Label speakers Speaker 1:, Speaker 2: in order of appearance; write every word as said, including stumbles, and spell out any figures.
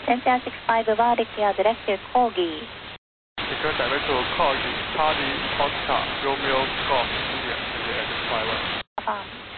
Speaker 1: Cynthia six five, Bavaric, direct to Corgi.
Speaker 2: Secure direct to Corgi, Charlie, Oscar, Romeo, Golf, India, X five one.
Speaker 1: Um.